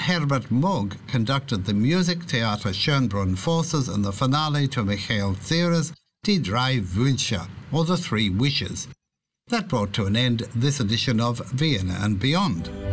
Herbert Moog conducted the Music Theater Schönbrunn Forces in the finale to Michael Zier's Die drei Wünsche, or The Three Wishes. That brought to an end this edition of Vienna and Beyond.